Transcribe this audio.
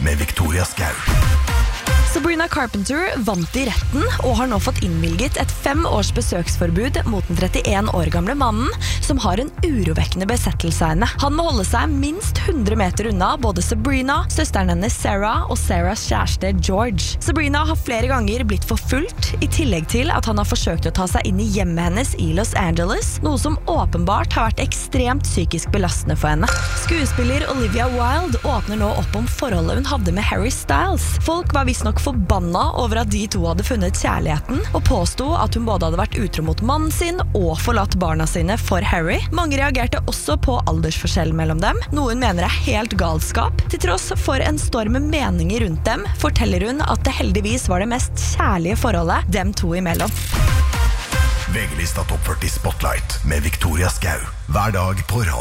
med Victoria Skau. Sabrina Carpenter vant i retten og har nå fått innvilget et 5 års besøksforbud mot den 31 år gamle mannen som har en urovekkende besettelse av henne. Han må holde seg minst 100 meter unna både Sabrina, søsteren hennes Sarah og Sarahs kjæreste George. Sabrina har flere ganger blitt forfulgt, i tillegg til at han har forsøkt å ta seg inn i hjemmet hennes i Los Angeles, noe som åpenbart har vært ekstremt psykisk belastende for henne. Skuespiller Olivia Wilde åpner nå opp om forholdet hun hadde med Harry Styles. Folk var visstnok forbanna over at de to hadde funnet kjærligheten, og påstod at hun både hadde vært utro mot mannen sin og forlatt barna sine for Harry. Mange reagerte også på aldersforskjellen mellom dem, noe hun mener er helt galskap. Til tross for en storm med meninger rundt dem, forteller hun at det heldigvis var det mest kjærlige forholdet dem to imellom. VG-lista Topp 40 Spotlight med Victoria Skau. Hver dag på radio.